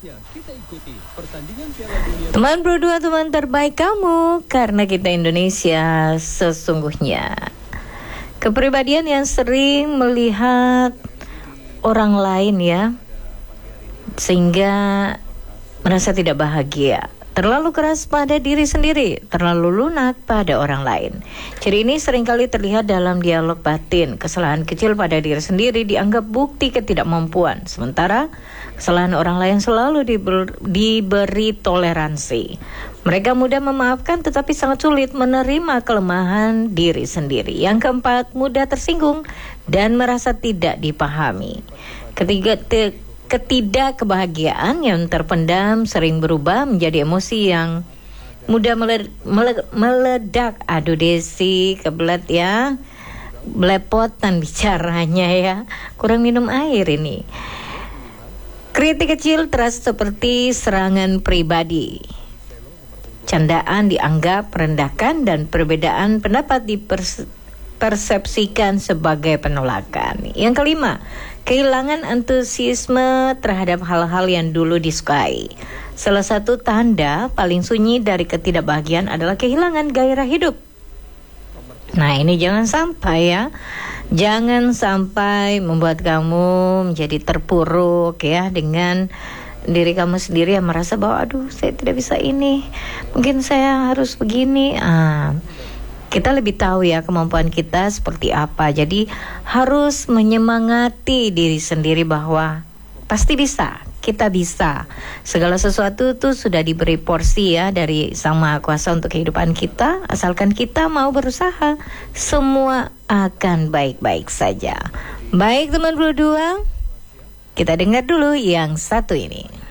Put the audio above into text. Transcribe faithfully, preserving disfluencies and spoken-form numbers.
Teman berdua, teman terbaik kamu, karena kita Indonesia sesungguhnya. Kepribadian yang sering melihat orang lain ya, sehingga merasa tidak bahagia, terlalu keras pada diri sendiri, terlalu lunak pada orang lain. Ciri ini seringkali terlihat dalam dialog batin. Kesalahan kecil pada diri sendiri dianggap bukti ketidakmampuan, sementara kesalahan orang lain selalu diber, diberi toleransi. Mereka mudah memaafkan tetapi sangat sulit menerima kelemahan diri sendiri. Yang keempat, mudah tersinggung dan merasa tidak dipahami. Ketiga, te, ketidakkebahagiaan yang terpendam sering berubah menjadi emosi yang mudah meled, meled, meledak. Aduh Desi, kebelet ya, belepotan bicaranya ya, kurang minum air ini. Kritik kecil terasa seperti serangan pribadi. Candaan dianggap merendahkan dan perbedaan pendapat dipersepsikan sebagai penolakan. Yang kelima, kehilangan antusiasme terhadap hal-hal yang dulu disukai. Salah satu tanda paling sunyi dari ketidakbahagiaan adalah kehilangan gairah hidup. Nah, ini jangan sampai ya. Jangan sampai membuat kamu menjadi terpuruk ya dengan diri kamu sendiri yang merasa bahwa aduh saya tidak bisa ini, mungkin saya harus begini. Ah, kita lebih tahu ya kemampuan kita seperti apa. Jadi harus menyemangati diri sendiri bahwa pasti bisa, kita bisa. Segala sesuatu itu sudah diberi porsi ya dari Sang Maha Kuasa untuk kehidupan kita. Asalkan kita mau berusaha, semua akan baik-baik saja. Baik teman berdua, kita dengar dulu yang satu ini.